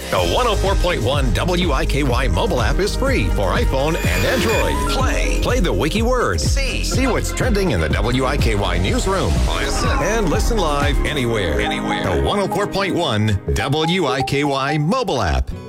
The 104.1 WIKY mobile app is free for iPhone and Android. Play the wiki words. See what's trending in the WIKY newsroom. Listen live anywhere. The 104.1 WIKY mobile app.